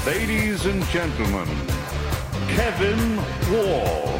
Ladies and gentlemen, Kevin Wall.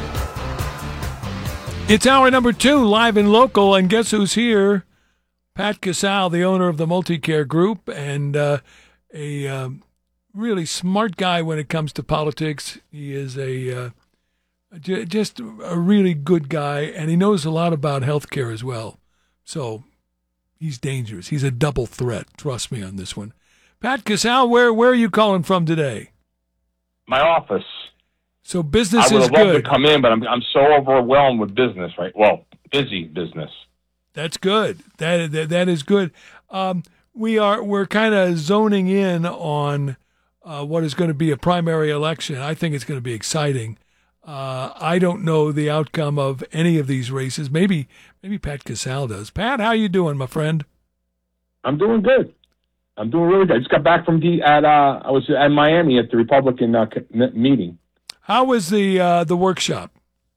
It's hour number 2, live and local, and guess who's here? Pat Casale, the owner of the Multicare Group, and a really smart guy when it comes to politics. He is just a really good guy, and he knows a lot about healthcare as well. So he's dangerous. He's a double threat. Trust me on this one. Pat Casale, where are you calling from today? My office. So business is good. I would have loved good. to come in, but I'm so overwhelmed with business, right? Well, busy business. That's good. That is good. We're kind of zoning in on what is going to be a primary election. I think it's going to be exciting. I don't know the outcome of any of these races. Maybe Pat Casale does. Pat, how you doing, my friend? I'm doing good. I'm doing really good. I just got back from I was at Miami at the Republican meeting. How was the workshop?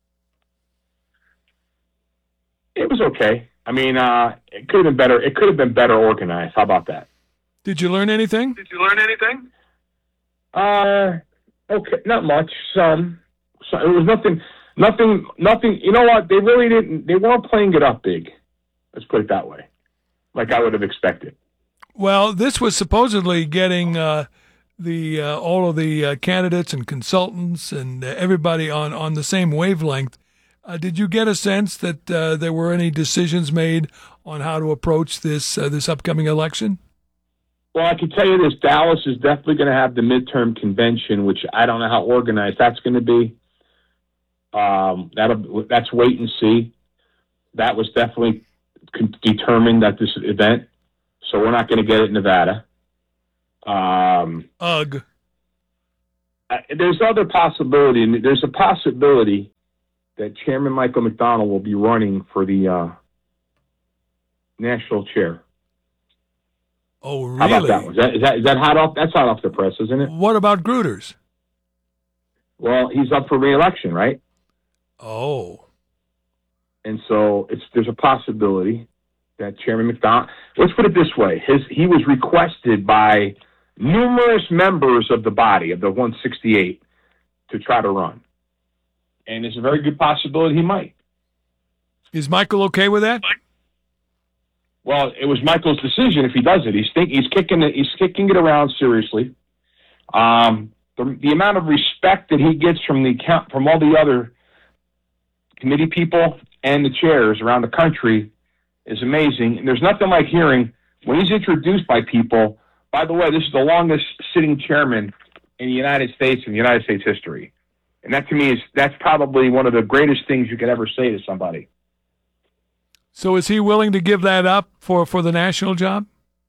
It was okay. I mean, it could have been better. It could have been better organized. How about that? Did you learn anything? Okay, not much. Some. So it was nothing. You know what? They really didn't. They weren't playing it up big. Let's put it that way. Like I would have expected. Well, this was supposedly getting all of the candidates and consultants and everybody on the same wavelength. Did you get a sense that there were any decisions made on how to approach this upcoming election? Well, I can tell you this: Dallas is definitely going to have the midterm convention, which I don't know how organized that's going to be. That's wait and see. That was definitely determined at this event, so we're not going to get it in Nevada. Ugh. There's other possibility, and there's a possibility that Chairman Michael McDonald will be running for the national chair. Oh, really? How about that one? Is that hot off? That's hot off the press, isn't it? What about Gruters? Well, he's up for re-election, right? Oh. And so there's a possibility that Chairman McDonald. Let's put it this way: he was requested by numerous members of the body of the 168 to try to run, and it's a very good possibility he might. Is Michael okay with that? Well, it was Michael's decision if he does it. He's kicking it around seriously. The amount of respect that he gets from all the other committee people and the chairs around the country is amazing. And there's nothing like hearing when he's introduced by people. By the way, this is the longest sitting chairman in the United States in United States history, and that to me that's probably one of the greatest things you could ever say to somebody. So is he willing to give that up for the national job?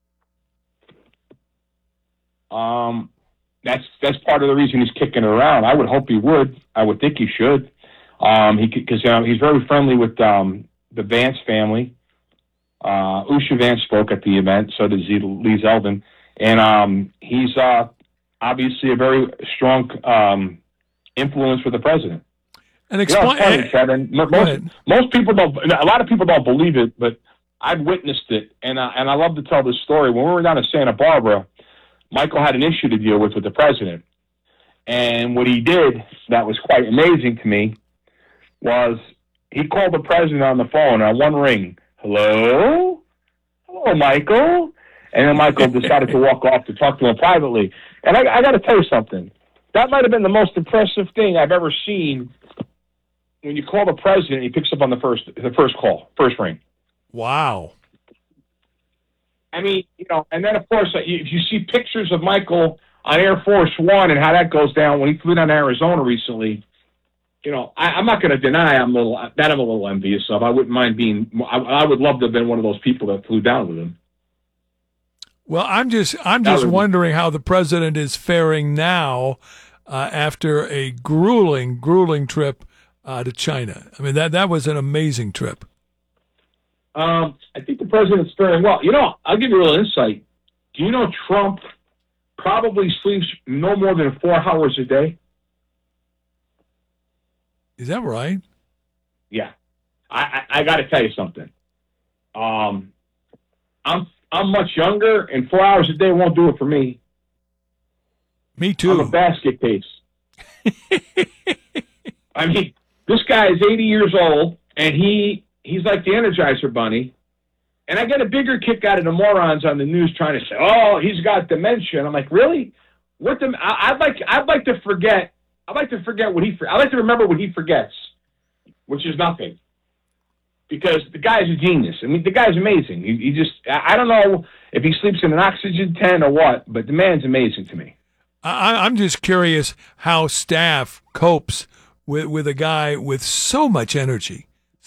That's part of the reason he's kicking it around. I would hope he would. I would think he should. Because he's very friendly with the Vance family. Usha Vance spoke at the event, so did Lee Zeldin. And he's obviously a very strong influence for the president. And explain, Kevin. Most people don't. A lot of people don't believe it, but I've witnessed it, and I love to tell this story. When we were down in Santa Barbara, Michael had an issue to deal with the president, and what he did that was quite amazing to me was he called the president on the phone on one ring. Hello, Michael, and then Michael decided to walk off to talk to him privately. And I got to tell you something. That might have been the most impressive thing I've ever seen. When you call the president, he picks up on the first ring. Wow. I mean, and then of course, if you see pictures of Michael on Air Force One and how that goes down when he flew down to Arizona recently, I'm not going to deny I'm a little envious of. I wouldn't mind I would love to have been one of those people that flew down with him. Well, I'm just wondering how the president is faring now after a grueling trip to China. I mean, that was an amazing trip. I think the president's faring well. I'll give you a little insight. Do you know Trump probably sleeps no more than 4 hours a day? Is that right? Yeah. I got to tell you something. I'm much younger, and 4 hours a day won't do it for me. Me I'm a too. basket case. I mean, this guy is 80 years old, and he's like the Energizer Bunny. And I get a bigger kick out of the morons on the news trying to say, "Oh, he's got dementia." And I'm like, really? I'd like to forget. I'd like to forget what I'd like to remember what he forgets, which is nothing. Because the guy's a genius. I mean, the guy's amazing. He just, I don't know if he sleeps in an oxygen tent or what, but the man's amazing to me. I'm just curious how staff copes with a guy with so much energy.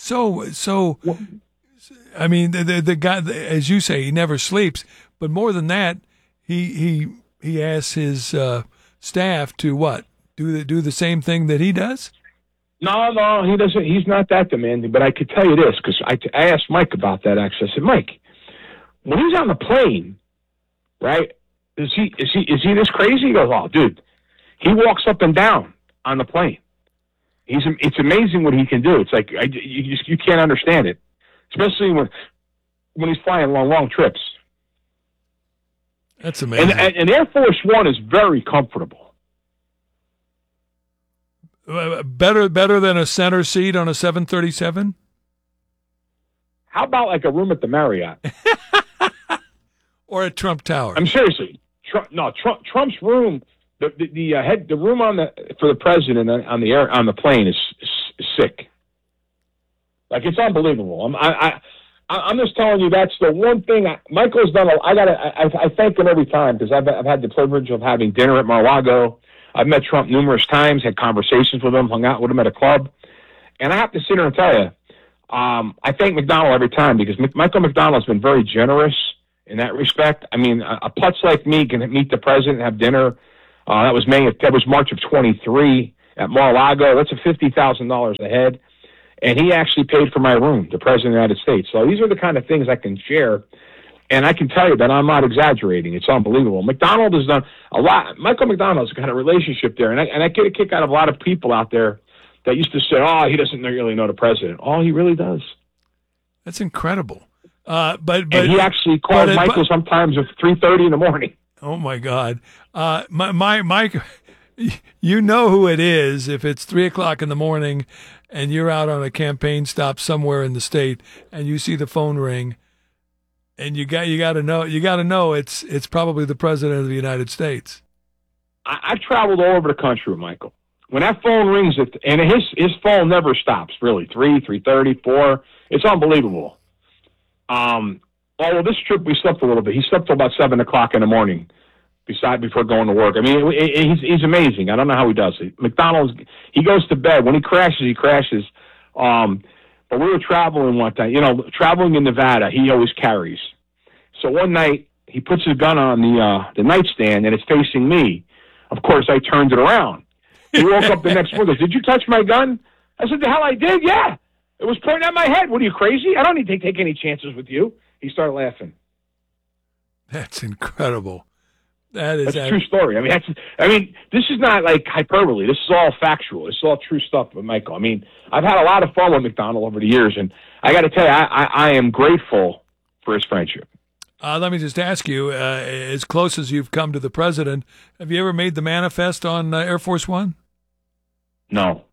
I mean, the guy, as you say, he never sleeps. But more than that, he asks his staff to what? Do the same thing that he does? No, he doesn't. He's not that demanding. But I could tell you this because I asked Mike about that. Actually, I said, Mike, when he's on the plane, right? Is he this crazy? He goes, "Oh, dude, he walks up and down on the plane. It's amazing what he can do. It's like you can't understand it, especially when he's flying long trips." That's amazing. And Air Force One is very comfortable. Better than a center seat on a 737? How about like a room at the Marriott? Or at Trump Tower? I'm seriously. Trump's room, the room for the president on the plane is sick. Like, it's unbelievable. I'm just telling you, that's the one thing Michael's done. I thank him every time because I've had the privilege of having dinner at Mar-a-Lago. I've met Trump numerous times, had conversations with him, hung out with him at a club. And I have to sit here and tell you, I thank McDonald every time because Michael McDonald's been very generous in that respect. I mean, a putz like me can meet the president and have dinner. That was March of 23 at Mar-a-Lago. That's a $50,000 a head. And he actually paid for my room, the president of the United States. So these are the kind of things I can share. And I can tell you that I'm not exaggerating. It's unbelievable. McDonald has done a lot. Michael McDonald's got a relationship there. And I get a kick out of a lot of people out there that used to say, "Oh, he doesn't really know the president." Oh, he really does. That's incredible. But he actually calls Michael sometimes at 3:30 in the morning. Oh my God, Mike, you know who it is if it's 3:00 in the morning, and you're out on a campaign stop somewhere in the state, and you see the phone ring, and you got to know it's probably the president of the United States. I've traveled all over the country with Michael. When that phone rings, and his phone never stops. Really, 3:30, 4. It's unbelievable. Well, this trip we slept a little bit. He slept till about 7:00 in the morning, before going to work. I mean, he's amazing. I don't know how he does it. McDonald's, he goes to bed when he crashes. He crashes. But we were traveling one time. Traveling in Nevada, he always carries. So one night he puts his gun on the nightstand and it's facing me. Of course, I turned it around. He woke up the next morning. "Did you touch my gun?" I said, "The hell I did, yeah. It was pointing at my head. What are you, crazy? I don't need to take any chances with you." He started laughing. That's incredible. That's a true story. I mean, this is not like hyperbole. This is all factual. This is all true stuff with Michael. I mean, I've had a lot of fun with McDonald over the years, and I got to tell you, I am grateful for his friendship. Let me just ask you, as close as you've come to the president, have you ever made the manifest on Air Force One? No.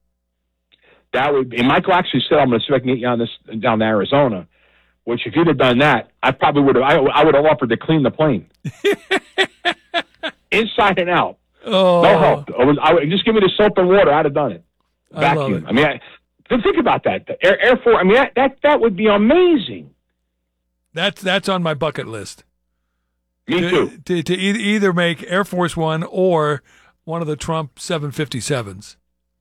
And Michael actually said, "I'm going to see if I can get you on this down to Arizona." Which, if you'd have done that, I probably would have. I would have offered to clean the plane, inside and out. Oh. No help. I would just give me the soap and water. I'd have done it. Vacuum. I mean, think about that. The Air Force. I mean, that would be amazing. That's on my bucket list. Me too. To either make Air Force One or one of the Trump 757s.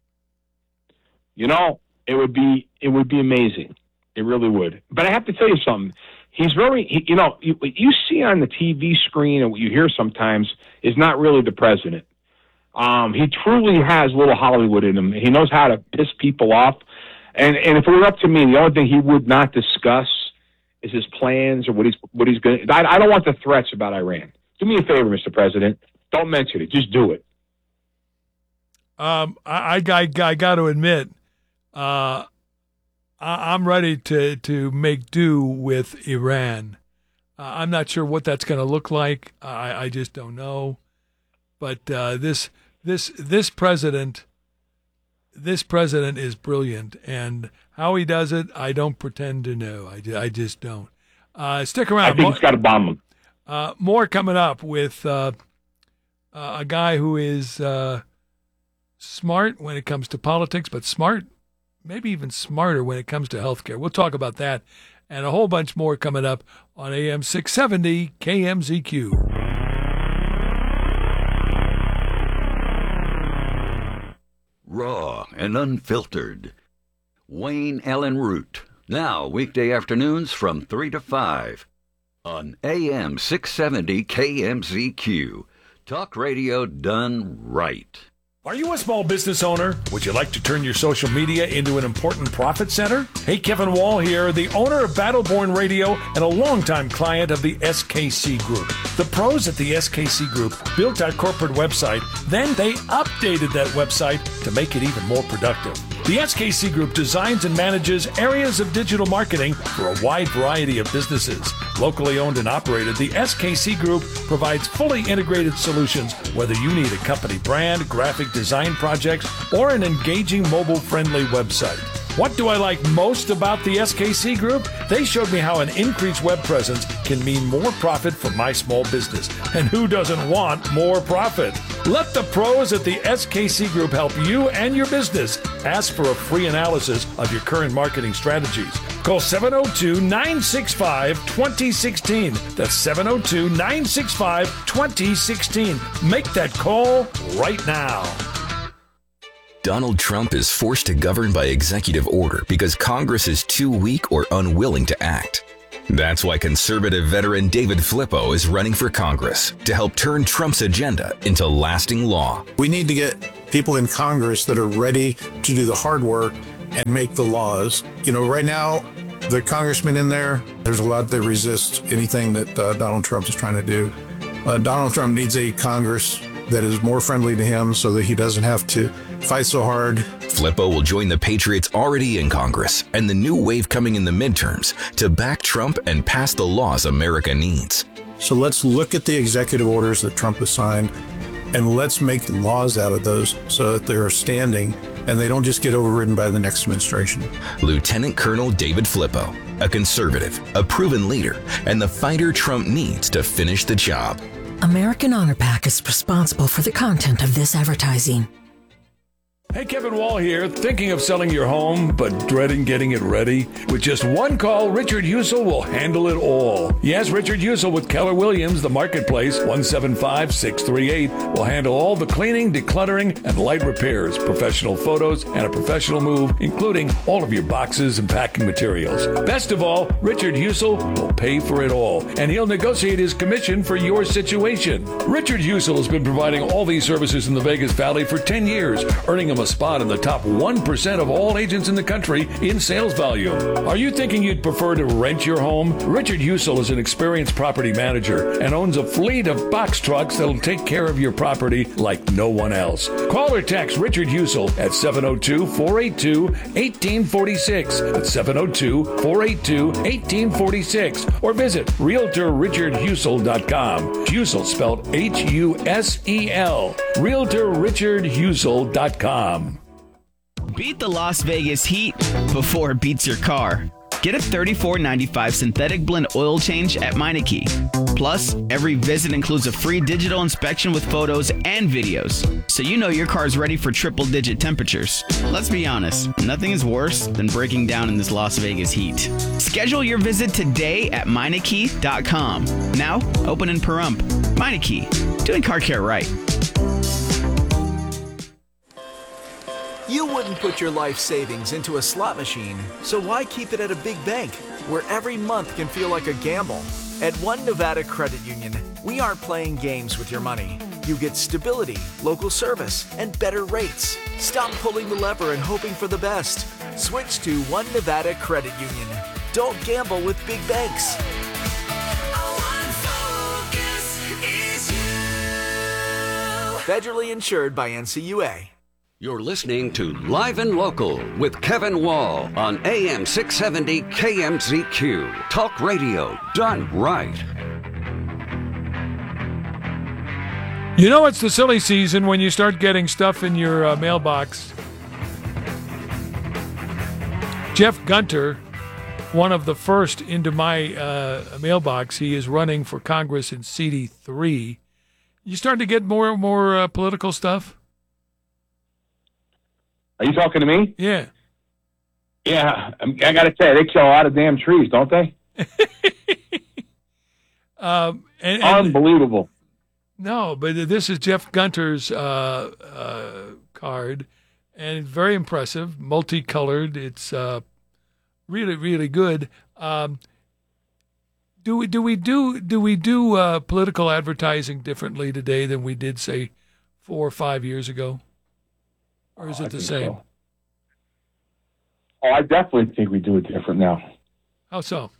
It would be amazing. It really would. But I have to tell you something. He's what you see on the TV screen and what you hear sometimes is not really the president. He truly has a little Hollywood in him. He knows how to piss people off. And if it were up to me, the only thing he would not discuss is his plans or what he's going to. I don't want the threats about Iran. Do me a favor, Mr. President. Don't mention it. Just do it. I got to admit, I'm ready to make do with Iran. I'm not sure what that's going to look like. I just don't know. But this president is brilliant, and how he does it, I don't pretend to know. I just don't. Stick around. I think it's got to bomb him. More coming up with a guy who is smart when it comes to politics, but smart, maybe even smarter when it comes to healthcare. We'll talk about that and a whole bunch more coming up on AM 670 KMZQ. Raw and unfiltered. Wayne Allen Root. Now, weekday afternoons from 3 to 5 on AM 670 KMZQ. Talk radio done right. Are you a small business owner? Would you like to turn your social media into an important profit center? Hey, Kevin Wall here, the owner of Battleborn Radio and a longtime client of the SKC Group. The pros at the SKC Group built our corporate website, then they updated that website to make it even more productive. The SKC Group designs and manages areas of digital marketing for a wide variety of businesses. Locally owned and operated, the SKC Group provides fully integrated solutions, whether you need a company brand, graphic design projects, or an engaging mobile-friendly website. What do I like most about the SKC Group? They showed me how an increased web presence can mean more profit for my small business. And who doesn't want more profit? Let the pros at the SKC Group help you and your business. Ask for a free analysis of your current marketing strategies. Call 702-965-2016. That's 702-965-2016. Make that call right now. Donald Trump is forced to govern by executive order because Congress is too weak or unwilling to act. That's why conservative veteran David Flippo is running for Congress to help turn Trump's agenda into lasting law. We need to get people in Congress that are ready to do the hard work and make the laws. You know, right now, the congressmen in there's a lot that resist anything that Donald Trump is trying to do. Donald Trump needs a Congress that is more friendly to him so that he doesn't have to fight so hard. Flippo will join the Patriots already in Congress and the new wave coming in the midterms to back Trump and pass the laws America needs. So let's look at the executive orders that Trump has signed and let's make laws out of those so that they're standing and they don't just get overridden by the next administration. Lieutenant Colonel David Flippo, a conservative, a proven leader, and the fighter Trump needs to finish the job. American Honor Pack is responsible for the content of this advertising. Hey, Kevin Wall here. Thinking of selling your home, but dreading getting it ready? With just one call, Richard Husel will handle it all. Yes, Richard Husel with Keller Williams, the marketplace, 175-638, will handle all the cleaning, decluttering, and light repairs, professional photos, and a professional move, including all of your boxes and packing materials. Best of all, Richard Husel will pay for it all, and he'll negotiate his commission for your situation. Richard Husel has been providing all these services in the Vegas Valley for 10 years, earning him a spot in the top 1% of all agents in the country in sales volume. Are you thinking you'd prefer to rent your home? Richard Husel is an experienced property manager and owns a fleet of box trucks that'll take care of your property like no one else. Call or text Richard Husel at 702-482-1846. That's 702-482-1846. Or visit RealtorRichardHusel.com. Husel spelled H-U-S-E-L. RealtorRichardHusel.com. Beat the Las Vegas heat before it beats your car. Get a $34.95 synthetic blend oil change at Meineke. Plus, every visit includes a free digital inspection with photos and videos, so you know your car's ready for triple-digit temperatures. Let's be honest, nothing is worse than breaking down in this Las Vegas heat. Schedule your visit today at Meineke.com. Now, open in Pahrump. Meineke, doing car care right. You wouldn't put your life savings into a slot machine, so why keep it at a big bank, where every month can feel like a gamble? At One Nevada Credit Union, we aren't playing games with your money. You get stability, local service, and better rates. Stop pulling the lever and hoping for the best. Switch to One Nevada Credit Union. Don't gamble with big banks. Federally insured by NCUA. You're listening to Live and Local with Kevin Wall on AM 670 KMZQ. Talk radio done right. You know it's the silly season when you start getting stuff in your mailbox. Jeff Gunter, one of the first into my mailbox, he is running for Congress in CD3. You starting to get more and more political stuff? Are you talking to me? Yeah. Yeah, I got to tell you, they kill a lot of damn trees, don't they? And unbelievable. No, but this is Jeff Gunter's card, and very impressive, multicolored. It's really, really good. Do we do political advertising differently today than we did, say, 4 or 5 years ago, or is it the same? So. Oh, I definitely think we do it different now. How so?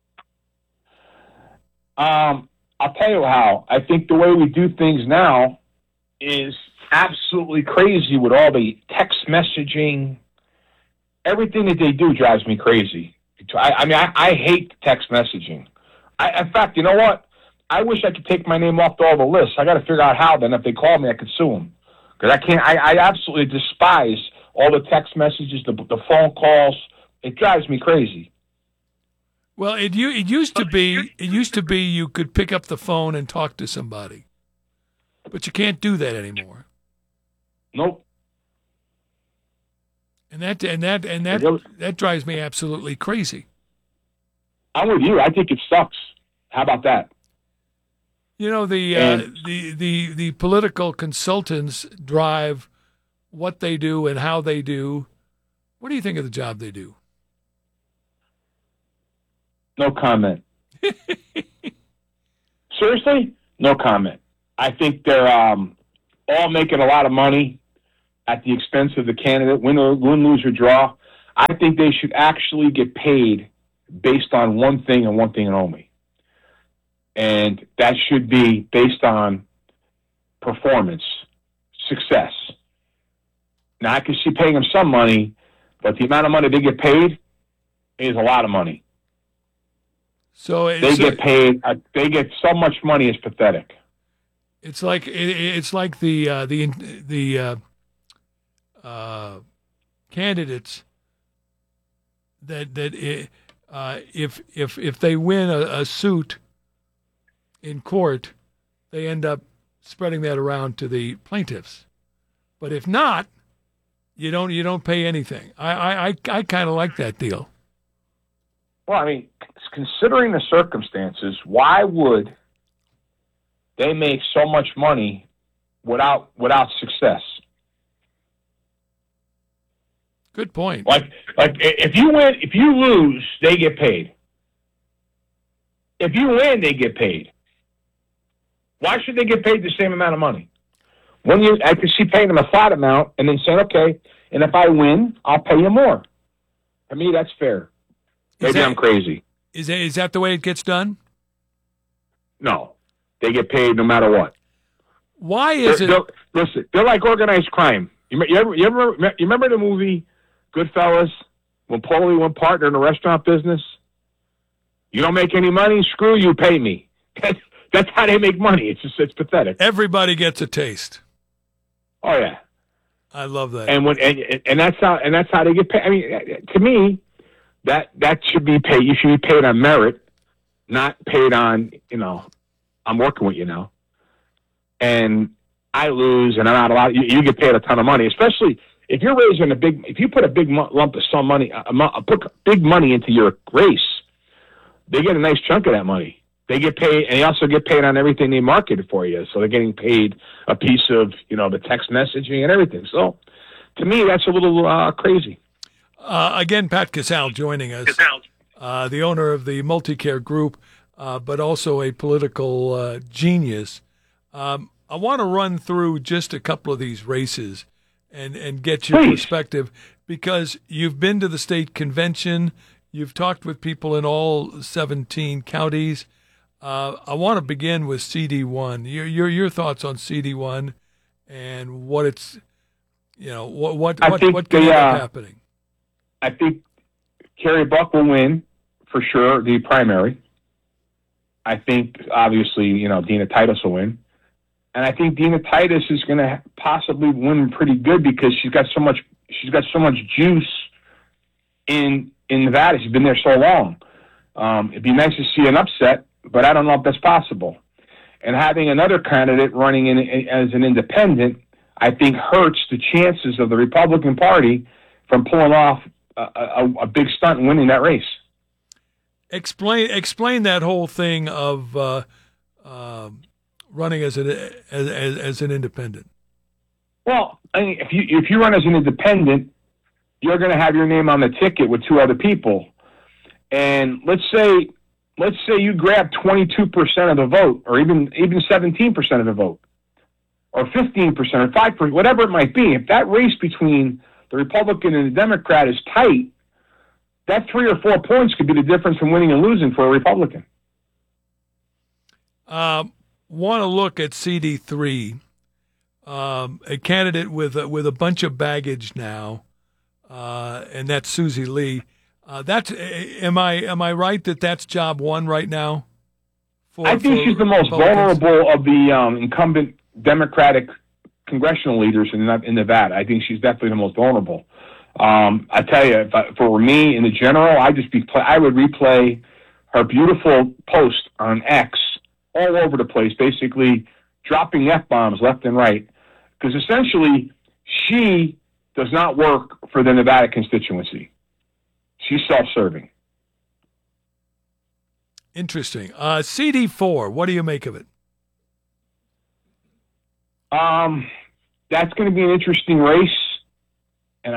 I'll tell you how. I think the way we do things now is absolutely crazy with all the text messaging. Everything that they do drives me crazy. I hate text messaging. In fact, you know what? I wish I could take my name off all the lists. I got to figure out how. Then, if they call me, I could sue them because I can't. I absolutely despise all the text messages, the phone calls. It drives me crazy. Well, it used to be you could pick up the phone and talk to somebody, but you can't do that anymore. Nope. And that drives me absolutely crazy. I'm with you. I think it sucks. How about that? You know, the political consultants drive what they do and how they do. What do you think of the job they do? No comment. Seriously? No comment. I think they're all making a lot of money at the expense of the candidate, win, lose, or draw. I think they should actually get paid based on one thing and one thing only. And that should be based on performance, success. Now, I can see paying them some money, but the amount of money they get paid is a lot of money. So they get paid. They get so much money. It's pathetic. It's like the candidates that if they win a suit in court, they end up spreading that around to the plaintiffs. But if not, you don't pay anything. I kind of like that deal. Well, I mean, considering the circumstances, why would they make so much money without success? Good point. Like if you win, if you lose, they get paid. If you win, they get paid. Why should they get paid the same amount of money? I could see paying them a flat amount and then saying, okay, and if I win, I'll pay you more. To me, that's fair. Maybe I'm crazy. Is that the way it gets done? No. They get paid no matter what. Why is it? Listen, they're like organized crime. You remember the movie Goodfellas when Paulie went partner in the restaurant business? You don't make any money? Screw you, pay me. That's how they make money. It's pathetic. Everybody gets a taste. Oh yeah, I love that. And that's how they get paid. I mean, to me, that should be paid. You should be paid on merit, not paid on I'm working with you now, and I lose, and I'm not allowed. You get paid a ton of money, especially if you're raising if you put a big lump of some money, put big money into your race, they get a nice chunk of that money. They get paid, and they also get paid on everything they marketed for you. So they're getting paid a piece of, the text messaging and everything. So to me, that's a little crazy. Again, Pat Casale joining us, the owner of the Multicare Group, but also a political genius. I want to run through just a couple of these races and get your perspective, because you've been to the state convention. You've talked with people in all 17 counties. I want to begin with CD1. Your thoughts on CD1 and what it's, what could end up happening. I think Kerry Buck will win for sure the primary. I think obviously Dina Titus will win. And I think Dina Titus is going to possibly win pretty good because she's got so much juice in Nevada. She's been there so long. It'd be nice to see an upset, but I don't know if that's possible. And having another candidate running as an independent, I think hurts the chances of the Republican Party from pulling off a big stunt and winning that race. Explain that whole thing of running as an independent. Well, I mean, if you run as an independent, you're going to have your name on the ticket with two other people, and let's say you grab 22% of the vote, or even 17% of the vote, or 15% or 5%, whatever it might be. If that race between the Republican and the Democrat is tight, that 3 or 4 points could be the difference from winning and losing for a Republican. Want to look at CD3, a candidate with a bunch of baggage now, and that's Susie Lee. Am I right that that's job one right now? I think she's the most vulnerable of the incumbent Democratic congressional leaders in Nevada. I think she's definitely the most vulnerable. I tell you, for me in the general, I would replay her beautiful post on X all over the place, basically dropping F-bombs left and right, because essentially she does not work for the Nevada constituency. She's self-serving. Interesting. CD4, what do you make of it? That's going to be an interesting race. And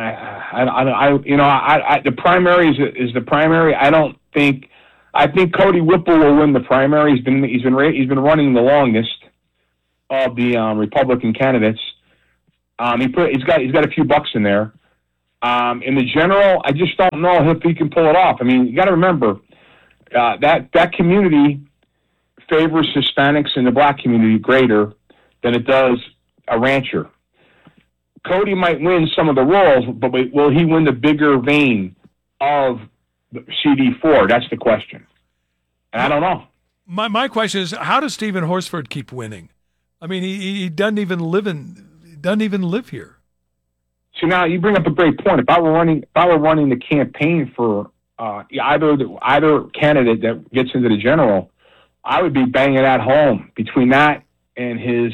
the primary is the primary. I think Cody Whipple will win the primary. He's been running the longest of the Republican candidates. He's got a few bucks in there. In the general, I just don't know if he can pull it off. I mean, you got to remember that community favors Hispanics and the black community greater than it does a rancher. Cody might win some of the rolls, but will he win the bigger vein of CD4? That's the question. And I don't know. My question is, how does Stephen Horsford keep winning? I mean, he doesn't even live here. So now you bring up a great point. If I were running the campaign for either candidate that gets into the general, I would be banging at home between that and his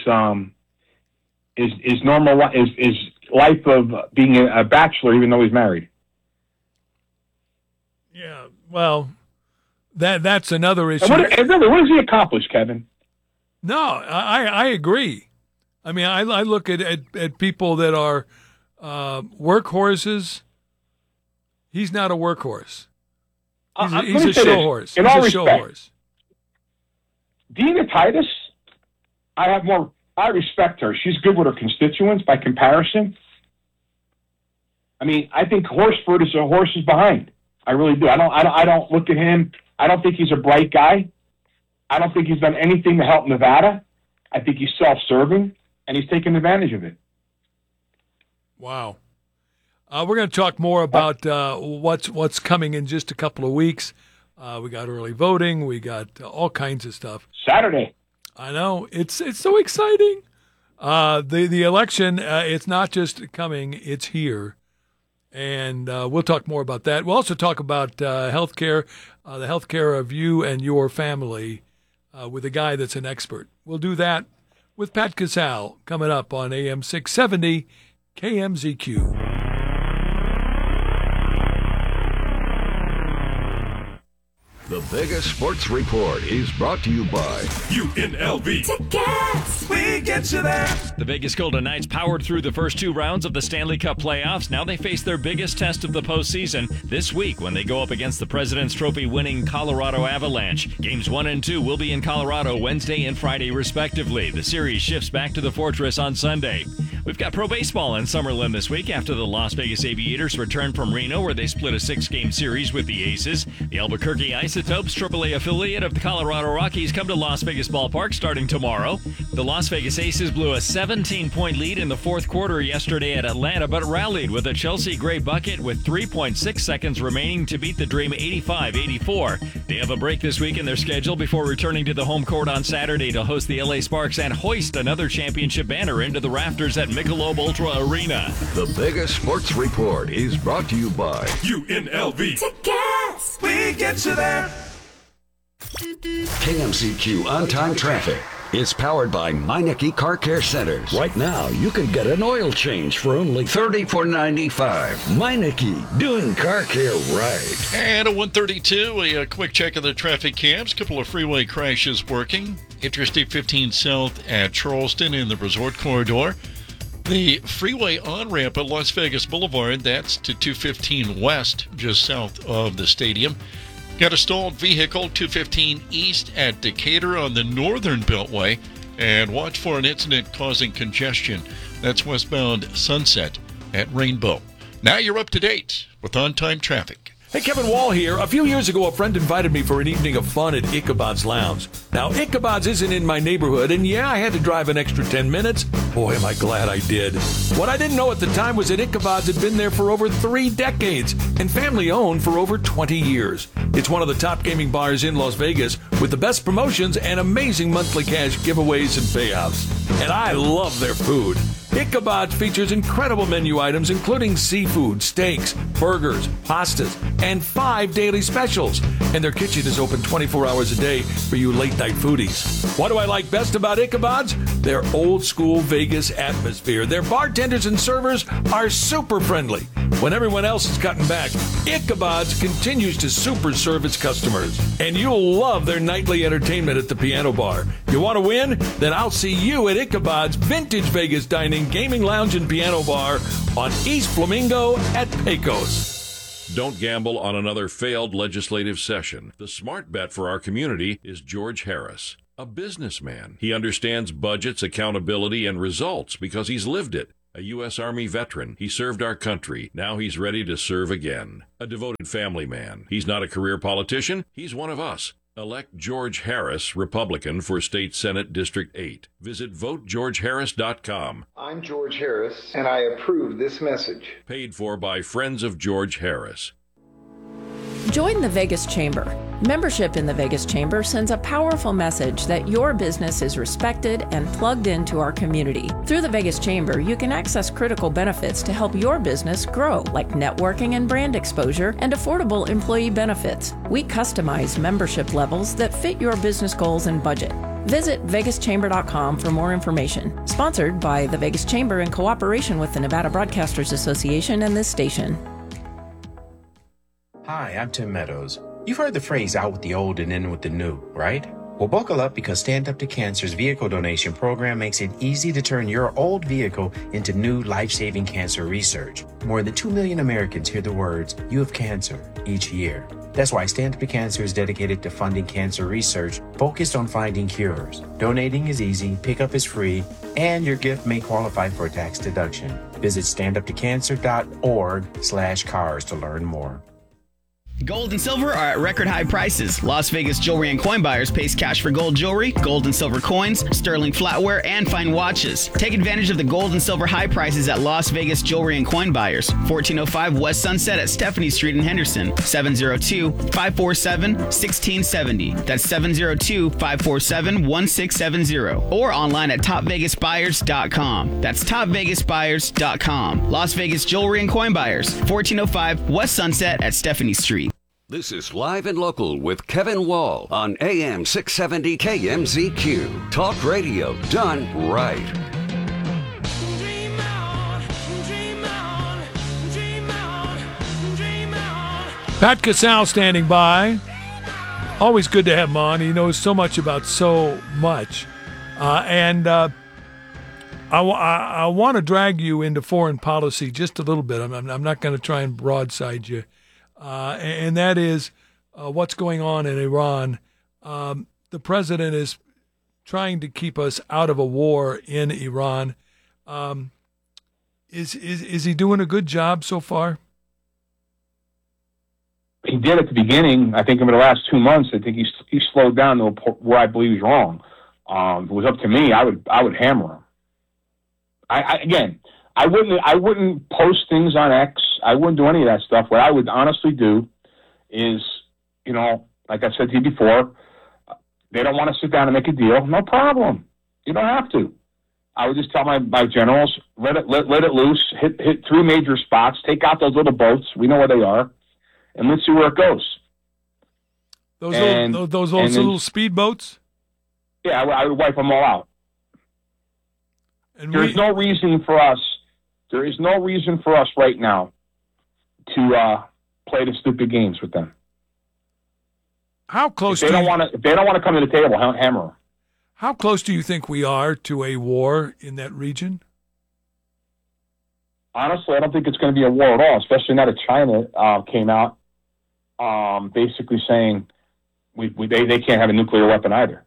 life of being a bachelor, even though he's married. Yeah, well, that's another issue. What has he accomplished, Kevin? No, I agree. I mean, I look at people that are workhorses. He's not a workhorse. He's a show horse. In all respect, Dina Titus, I respect her. She's good with her constituents by comparison. I mean, I think Horsford is a horse's behind. I really do. I don't look at him. I don't think he's a bright guy. I don't think he's done anything to help Nevada. I think he's self-serving, and he's taking advantage of it. Wow. We're going to talk more about what's coming in just a couple of weeks. We got early voting. We got all kinds of stuff. Saturday. I know. It's so exciting. The election, it's not just coming, it's here. And we'll talk more about that. We'll also talk about healthcare, the healthcare of you and your family with a guy that's an expert. We'll do that with Pat Casale coming up on AM 670 KMZQ. The biggest sports report is brought to you by UNLV. Tickets! We get you there. The Vegas Golden Knights powered through the first two rounds of the Stanley Cup playoffs. Now they face their biggest test of the postseason this week when they go up against the President's Trophy winning Colorado Avalanche. Games 1 and 2 will be in Colorado Wednesday and Friday, respectively. The series shifts back to the Fortress on Sunday. We've got pro baseball in Summerlin this week after the Las Vegas Aviators return from Reno, where they split a 6-game series with the Aces. The Albuquerque Isotopes, AAA affiliate of the Colorado Rockies, come to Las Vegas Ballpark starting tomorrow. The Las Vegas Aces blew a 17-point lead in the fourth quarter yesterday at Atlanta, but rallied with a Chelsea Gray bucket with 3.6 seconds remaining to beat the Dream 85-84. They have a break this week in their schedule before returning to the home court on Saturday to host the LA Sparks and hoist another championship banner into the rafters at Michelob Ultra Arena. The Vegas Sports Report is brought to you by UNLV. Tickets! We get you there. KMZQ On-Time Traffic is powered by Meineke Car Care Centers. Right now, you can get an oil change for only $34.95. Meineke, doing car care right. And at 132, a quick check of the traffic cams. Couple of freeway crashes working. Interstate 15 South at Charleston in the Resort Corridor. The freeway on-ramp at Las Vegas Boulevard, that's to 215 West, just south of the stadium. Got a stalled vehicle, 215 East at Decatur on the Northern Beltway. And watch for an incident causing congestion. That's westbound Sunset at Rainbow. Now you're up to date with on-time traffic. Hey, Kevin Wall here. A few years ago, a friend invited me for an evening of fun at Ichabod's Lounge. Now, Ichabod's isn't in my neighborhood, and yeah, I had to drive an extra 10 minutes. Boy, am I glad I did. What I didn't know at the time was that Ichabod's had been there for over 3 decades and family-owned for over 20 years. It's one of the top gaming bars in Las Vegas with the best promotions and amazing monthly cash giveaways and payouts. And I love their food. Ichabod's features incredible menu items including seafood, steaks, burgers, pastas, and 5 daily specials. And their kitchen is open 24 hours a day for you late-night foodies. What do I like best about Ichabod's? Their old-school Vegas atmosphere. Their bartenders and servers are super friendly. When everyone else is cutting back, Ichabod's continues to super serve its customers. And you'll love their nightly entertainment at the piano bar. You want to win? Then I'll see you at Ichabod's Vintage Vegas Dining, Gaming Lounge, and Piano Bar on East Flamingo at Pecos. Don't gamble on another failed legislative session. The smart bet for our community is George Harris, a businessman. He understands budgets, accountability, and results because he's lived it. A U.S. Army veteran, he served our country. Now he's ready to serve again. A devoted family man. He's not a career politician. He's one of us. Elect George Harris, Republican, for State Senate District 8. Visit votegeorgeharris.com. I'm George Harris, and I approve this message. Paid for by Friends of George Harris. Join the Vegas Chamber. Membership in the Vegas Chamber sends a powerful message that your business is respected and plugged into our community. Through the Vegas Chamber, you can access critical benefits to help your business grow, like networking and brand exposure and affordable employee benefits. We customize membership levels that fit your business goals and budget. Visit vegaschamber.com for more information. Sponsored by the Vegas Chamber in cooperation with the Nevada Broadcasters Association and this station. Hi, I'm Tim Meadows. You've heard the phrase out with the old and in with the new, right? Well, buckle up because Stand Up to Cancer's vehicle donation program makes it easy to turn your old vehicle into new life-saving cancer research. More than 2 million Americans hear the words, "You have cancer," each year. That's why Stand Up to Cancer is dedicated to funding cancer research focused on finding cures. Donating is easy, pickup is free, and your gift may qualify for a tax deduction. Visit standuptocancer.org/cars to learn more. Gold and silver are at record high prices. Las Vegas Jewelry and Coin Buyers pays cash for gold jewelry, gold and silver coins, sterling flatware, and fine watches. Take advantage of the gold and silver high prices at Las Vegas Jewelry and Coin Buyers, 1405 West Sunset at Stephanie Street in Henderson, 702-547-1670. That's 702-547-1670. Or online at topvegasbuyers.com. That's topvegasbuyers.com. Las Vegas Jewelry and Coin Buyers, 1405 West Sunset at Stephanie Street. This is Live and Local with Kevin Wall on AM 670 KMZQ. Talk radio done right. Pat Casal standing by. Always good to have him on. He knows so much about so much. I want to drag you into foreign policy just a little bit. I'm not going to try and broadside you. And that is what's going on in Iran. The president is trying to keep us out of a war in Iran. Is he doing a good job so far? He did at the beginning. I think in the last 2 months, I think he slowed down to where I believe he's wrong. If it was up to me, I would hammer him. I wouldn't post things on X. I wouldn't do any of that stuff. What I would honestly do is, like I said to you before, they don't want to sit down and make a deal. No problem. You don't have to. I would just tell my generals, let it loose, hit 3 major spots, take out those little boats. We know where they are, and let's see where it goes. Those little speedboats? Yeah, I would wipe them all out. And there is no reason for us right now to play the stupid games with them. How close? If they don't want to come to the table, hammer them. How close do you think we are to a war in that region? Honestly, I don't think it's going to be a war at all, especially now that China came out basically saying they can't have a nuclear weapon either.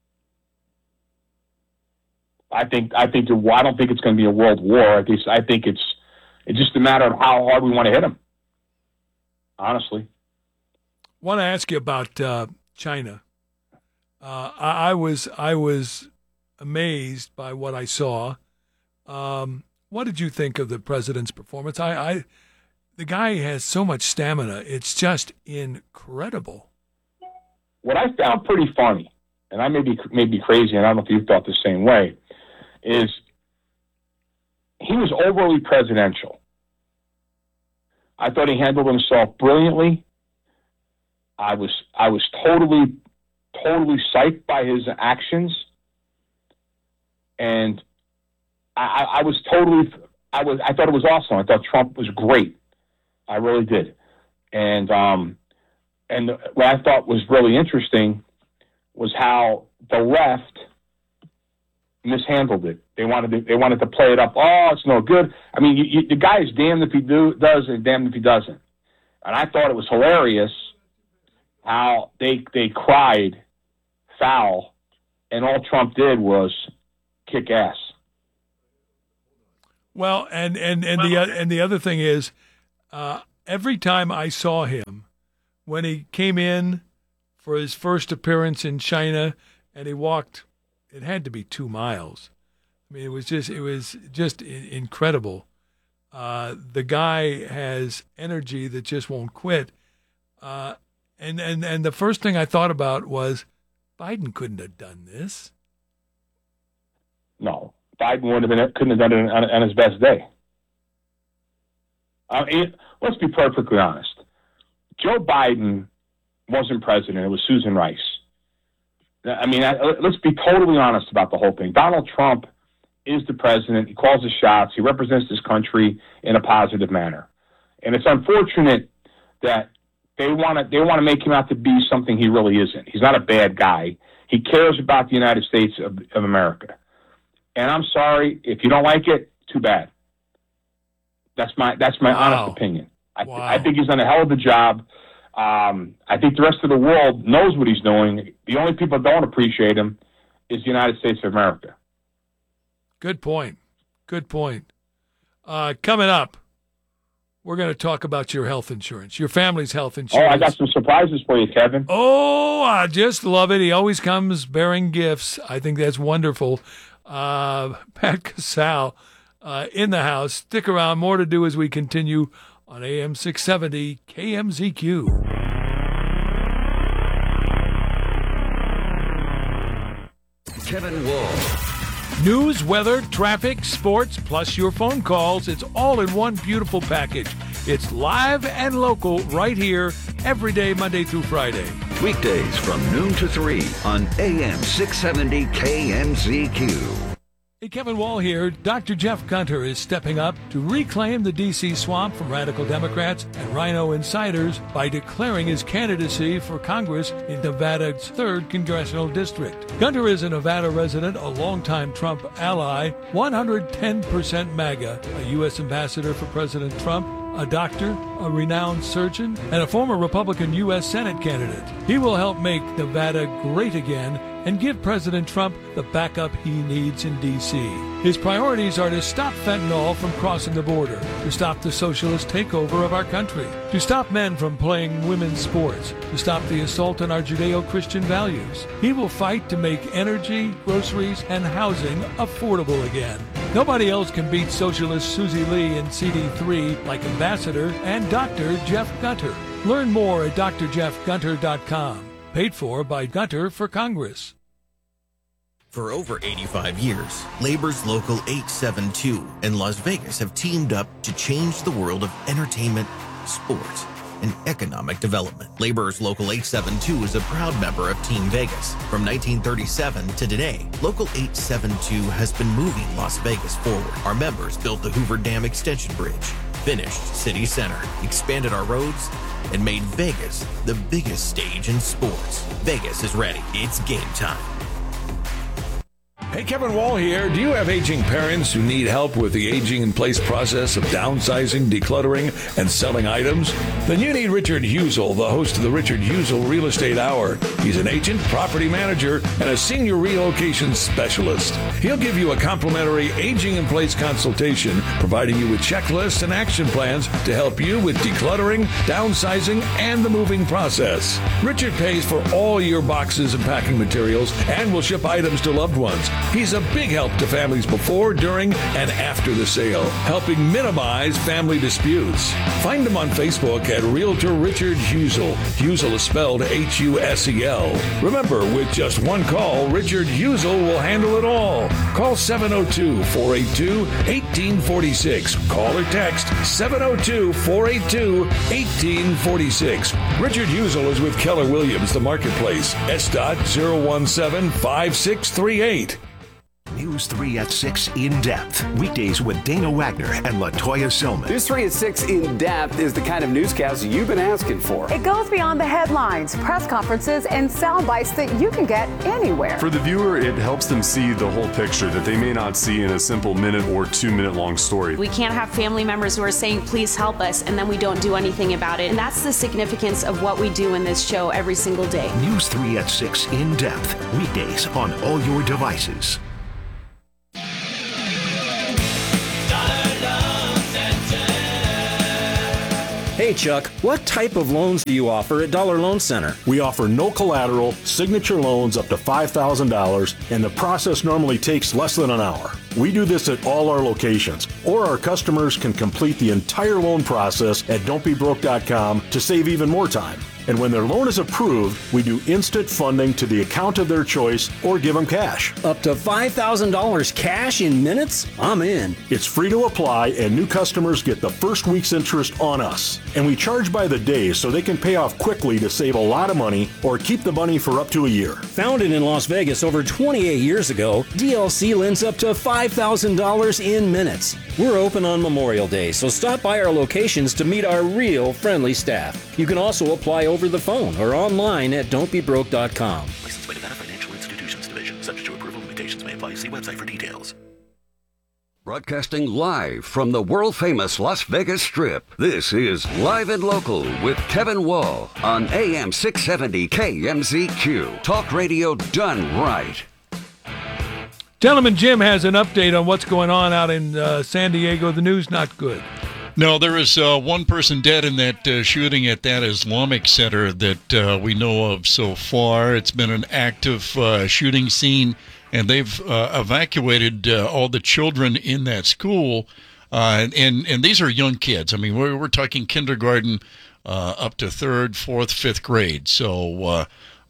I don't think it's going to be a world war. I think it's just a matter of how hard we want to hit them. Honestly. I want to ask you about China. I was amazed by what I saw. What did you think of the president's performance? The guy has so much stamina. It's just incredible. What I found pretty funny, and I may be crazy, and I don't know if you felt the same way, is he was overly presidential. I thought he handled himself brilliantly. I was totally psyched by his actions, and I thought it was awesome. I thought Trump was great. I really did. And what I thought was really interesting was how the left mishandled it. They wanted to play it up. Oh, it's no good. I mean, the guy is damned if he does and damned if he doesn't. And I thought it was hilarious how they cried foul, and all Trump did was kick ass. Well, and the other thing is, every time I saw him, when he came in for his first appearance in China, and he walked, it had to be 2 miles. I mean, it was just incredible. The guy has energy that just won't quit. And the first thing I thought about was Biden couldn't have done this. No, Biden couldn't have done it on his best day. Let's be perfectly honest. Joe Biden wasn't president. It was Susan Rice. I mean, let's be totally honest about the whole thing. Donald Trump is the president. He calls the shots. He represents this country in a positive manner. And it's unfortunate that they want to make him out to be something he really isn't. He's not a bad guy. He cares about the United States of America. And I'm sorry, if you don't like it, too bad. That's my honest opinion. I think he's done a hell of a job. I think the rest of the world knows what he's doing. The only people that don't appreciate him is the United States of America. Good point. Coming up, we're going to talk about your health insurance, your family's health insurance. Oh, I got some surprises for you, Kevin. Oh, I just love it. He always comes bearing gifts. I think that's wonderful. Pat Casale in the house. Stick around. More to do as we continue on AM 670 KMZQ. Kevin Wall. News, weather, traffic, sports, plus your phone calls. It's all in one beautiful package. It's live and local right here every day, Monday through Friday. Weekdays from noon to 3 on AM 670 KMZQ. Hey, Kevin Wall here. Dr. Jeff Gunter is stepping up to reclaim the D.C. swamp from radical Democrats and Rhino insiders by declaring his candidacy for Congress in Nevada's 3rd Congressional District. Gunter is a Nevada resident, a longtime Trump ally, 110% MAGA, a U.S. ambassador for President Trump, a doctor, a renowned surgeon, and a former Republican U.S. Senate candidate. He will help make Nevada great again and give President Trump the backup he needs in D.C. His priorities are to stop fentanyl from crossing the border, to stop the socialist takeover of our country, to stop men from playing women's sports, to stop the assault on our Judeo-Christian values. He will fight to make energy, groceries, and housing affordable again. Nobody else can beat socialist Susie Lee and CD3 like Ambassador and Dr. Jeff Gunter. Learn more at drjeffgunter.com. Paid for by Gunter for Congress. For over 85 years, Labor's Local 872 in Las Vegas have teamed up to change the world of entertainment, sports, and economic development. Labor's Local 872 is a proud member of Team Vegas. From 1937 to today, Local 872 has been moving Las Vegas forward. Our members built the Hoover Dam Extension Bridge, finished City Center, expanded our roads, and made Vegas the biggest stage in sports. Vegas is ready. It's game time. Hey, Kevin Wall here. Do you have aging parents who need help with the aging-in-place process of downsizing, decluttering, and selling items? Then you need Richard Husel, the host of the Richard Husel Real Estate Hour. He's an agent, property manager, and a senior relocation specialist. He'll give you a complimentary aging-in-place consultation, providing you with checklists and action plans to help you with decluttering, downsizing, and the moving process. Richard pays for all your boxes and packing materials and will ship items to loved ones. He's a big help to families before, during, and after the sale, helping minimize family disputes. Find him on Facebook at Realtor Richard Husel. Husel is spelled Husel. Remember, with just one call, Richard Husel will handle it all. Call 702-482-1846. Call or text 702-482-1846. Richard Husel is with Keller Williams, The Marketplace. S.017-5638. News 3 at 6 In Depth. Weekdays with Dana Wagner and LaToya Silman. News 3 at 6 In Depth is the kind of newscast you've been asking for. It goes beyond the headlines, press conferences, and sound bites that you can get anywhere. For the viewer, it helps them see the whole picture that they may not see in a simple minute or 2 minute long story. We can't have family members who are saying, please help us, and then we don't do anything about it. And that's the significance of what we do in this show every single day. News 3 at 6 In Depth. Weekdays on all your devices. Hey Chuck, what type of loans do you offer at Dollar Loan Center? We offer no collateral, signature loans up to $5,000, and the process normally takes less than an hour. We do this at all our locations, or our customers can complete the entire loan process at don'tbebroke.com to save even more time. And when their loan is approved, we do instant funding to the account of their choice or give them cash. Up to $5,000 cash in minutes? I'm in. It's free to apply, and new customers get the first week's interest on us. And we charge by the day so they can pay off quickly to save a lot of money or keep the money for up to a year. Founded in Las Vegas over 28 years ago, DLC lends up to $5,000 in minutes. We're open on Memorial Day, so stop by our locations to meet our real friendly staff. You can also apply over the phone or online at don'tbebroke.com. Licensed by Nevada Financial Institutions Division. Subject to approval, limitations may apply. See website for details. Broadcasting live from the world-famous Las Vegas Strip, this is Live and Local with Kevin Wall on AM 670 KMZQ. Talk radio done right. Gentleman, Jim has an update on what's going on out in San Diego. The news not good. No, there is one person dead in that shooting at that Islamic center that we know of so far. It's been an active shooting scene, and they've evacuated all the children in that school. And these are young kids. I mean, we're talking kindergarten up to 3rd, 4th, 5th grade. So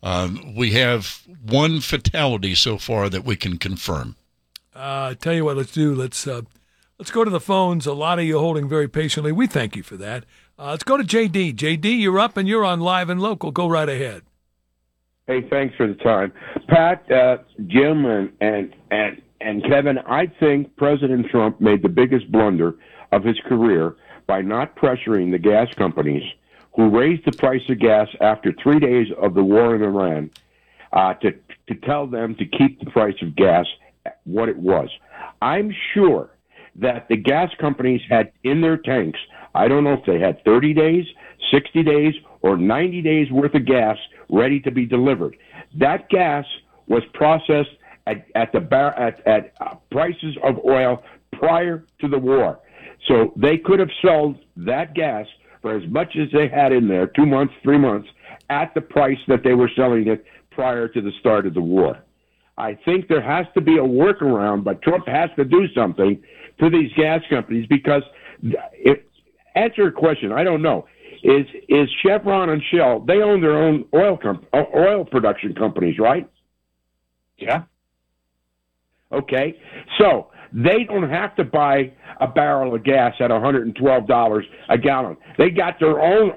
we have one fatality so far that we can confirm. Tell you what, let's do. Let's go to the phones. A lot of you holding very patiently. We thank you for that. Let's go to JD. JD, you're up and you're on Live and Local. Go right ahead. Hey, thanks for the time, Pat, Jim, and Kevin. I think President Trump made the biggest blunder of his career by not pressuring the gas companies who raised the price of gas after 3 days of the war in Iran to tell them to keep the price of gas what it was. I'm sure that the gas companies had in their tanks I don't know if they had 30 days, 60 days, or 90 days worth of gas ready to be delivered. That gas was processed at prices of oil prior to the war. So they could have sold that gas for as much as they had in there, 2 months, 3 months, at the price that they were selling it prior to the start of the war. I think there has to be a workaround, but Trump has to do something to these gas companies because, answer your question, I don't know. Is Chevron and Shell, they own their own oil production companies, right? Yeah. Okay. So they don't have to buy a barrel of gas at $112 a gallon. They got their own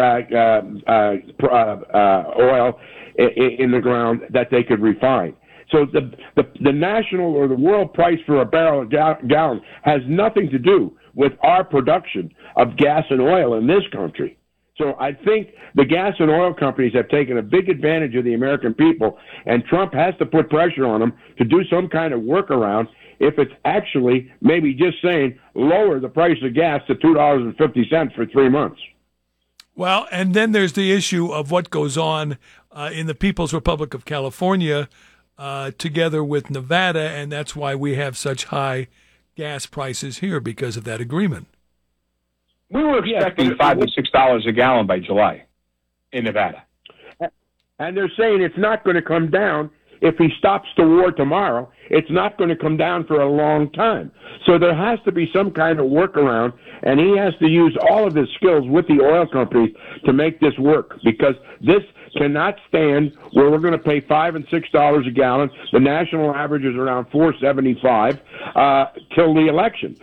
oil in the ground that they could refine. So the national or the world price for a barrel of gallon has nothing to do with our production of gas and oil in this country. So I think the gas and oil companies have taken a big advantage of the American people, and Trump has to put pressure on them to do some kind of workaround if it's actually maybe just saying lower the price of gas to $2.50 for 3 months. Well, and then there's the issue of what goes on in the People's Republic of California together with Nevada, and that's why we have such high gas prices here because of that agreement. We were expecting $5 to $6 a gallon by July in Nevada. And they're saying it's not going to come down if he stops the war tomorrow. It's not going to come down for a long time. So there has to be some kind of workaround, and he has to use all of his skills with the oil companies to make this work, because this cannot stand where we're going to pay $5 and $6 a gallon. The national average is around $4.75 till the election.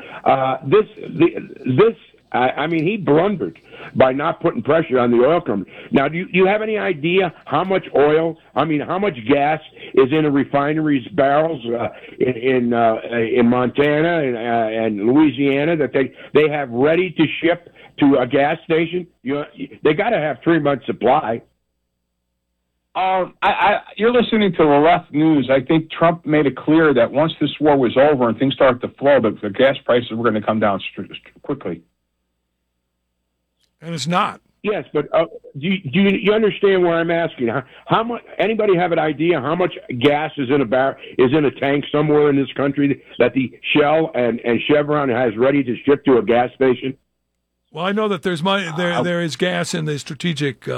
I mean, he blundered by not putting pressure on the oil company. Now, do you have any idea how much gas is in a refinery's barrels in Montana and Louisiana that they have ready to ship to a gas station? They got to have 3 months supply. You're listening to the left news. I think Trump made it clear that once this war was over and things started to flow, the gas prices were going to come down quickly. And it's not. Yes, but do you understand where I'm asking? How much? Anybody have an idea how much gas is in a tank somewhere in this country that the Shell and Chevron has ready to ship to a gas station? Well, I know that there is gas in the strategic